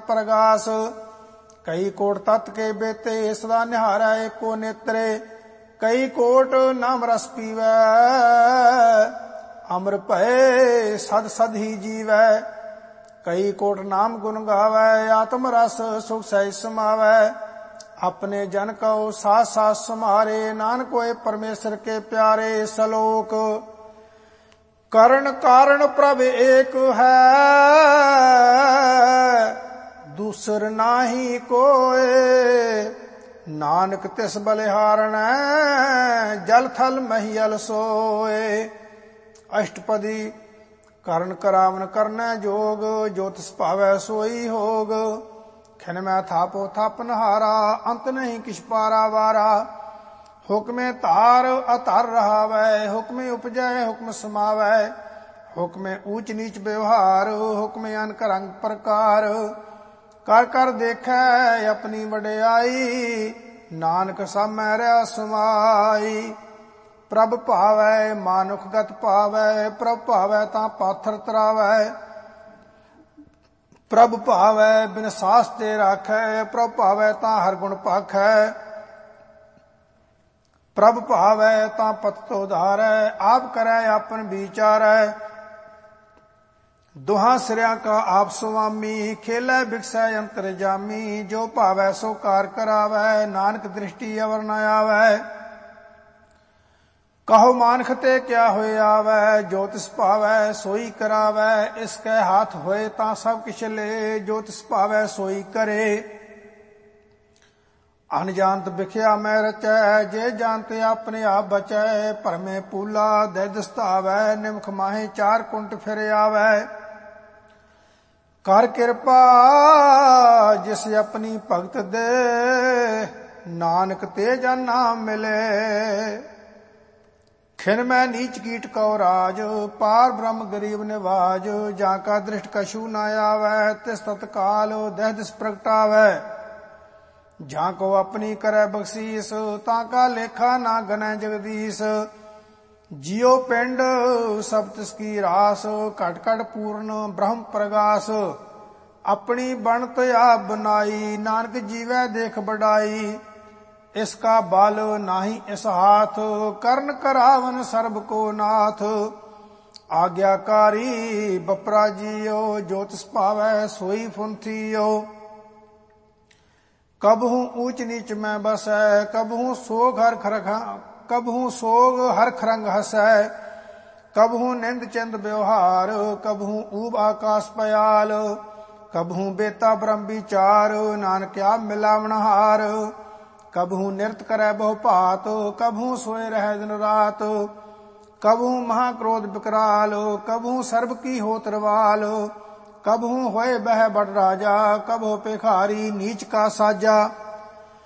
प्रगास। कई कोट तत् के बेते सदा निहारै एको नेत्रे। कई कोट नाम रस पीवै अमर भय सद सद ही जीवै। कई कोट नाम गुण गावै आत्म रस सुख सहित समावै। अपने जन को साथ साथ समारे नानक होए परमेश्वर के प्यारे। सलोक करण कारण प्रभ एक है दूसर नाही कोय। नानक तिस बलिहारण जल थल महियल सोए। अष्टपदी करण करावन करनै जोग जो तिस भावै सोई होग। खिन मैं थापो थापन हारा अंत नहीं किछ पारा वारा। हुक्मे तार अतर रहावै हुक्मे उपजै हुक्म समावै। हुक्मे ऊंच नीच व्यवहार हुक्मे अनक रंग प्रकार। कर कर देखै अपनी वडियाई नानक सामै रह समाई। प्रभ भावै मानुख गत पावै प्रभ भावै तां पाथर तरावै। प्रभ भावै बिन सास ते राखै प्रभ भावै तां हर गुण पाखै। प्रभ भावै तां पत तो धारै आप करै आपन विचारै। दुहां सिरिया का आप स्वामी खेलै बिकसै अंतर जामी। जो भावै सो कार करावै नानक दृष्टि अवर न आवै। कहो मानख ते क्या होए आवै जो तिस भावै सोई करावै। इसके हाथ होए तां सब किछ ले जो तिस भावै सोई करे। अनजानत बिख्या मैं रचै जे जानते अपने आप बचै। भरमे पूला दर्द सतावै निमख माहे चार कुंट फिर आवै। कर कृपा जिस अपनी भगत दे नानक ते जन नाम मिले। खिन मैं नीच कीट कौ राज पार ब्रह्म गरीब निवाज। जाका दृष्ट कछु न आवै तिस तत्काल दह दिस प्रगटावै। झाको अपनी करे बख्शीस ताका लेखा ना गनै जगदीश। जियो पिंड सब तिसकी रास घट घट पूर्ण ब्रह्म प्रगास। अपनी बनत आप बनाई नानक जीवै देख बड़ाई। इसका बल नाही इस हाथ करन करावन सर्ब को नाथ। आज्ञाकारी बपरा जियो जो तिस भावै सोई फुंथियो। कबहू ऊंच नीच में बसै कबहू सोग हर खरंग हसै। कबहू निंद चिंद व्यवहार कबहू ऊब आकाश पयाल। कबहू बेता ब्रह्म विचार नानक आप मिलावण हार। कबहू निरत करै बहु भात कबहू सोए रह दिन रात। कबहू महाक्रोध विकराल कबहू सर्ब की होत रवाल। कबहू होए बह बड़ राजा कबहू पेखारी नीच का साजा।